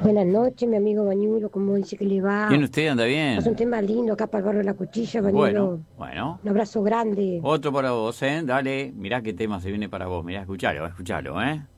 Buenas noches, mi amigo Bañulo, ¿cómo dice que le va? Bien, usted anda bien. Es un tema lindo acá para el barrio de la Cuchilla, Bueno, Bañulo. bueno. Un abrazo grande. Otro para vos, ¿eh? Dale, mirá qué tema se viene para vos. Mirá, escuchalo, ¿eh?